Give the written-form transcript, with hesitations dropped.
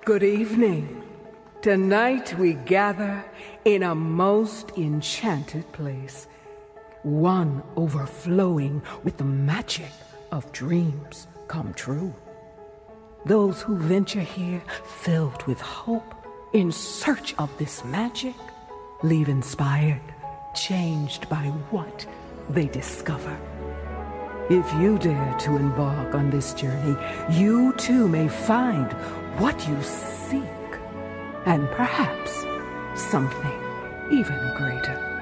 Good evening. Tonight we gather in a most enchanted place, one overflowing with the magic of dreams come true. Those who venture here filled with hope, in search of this magic, leave inspired, changed by what they discover. If you dare to embark on this journey, you too may find what you seek, and perhaps something even greater.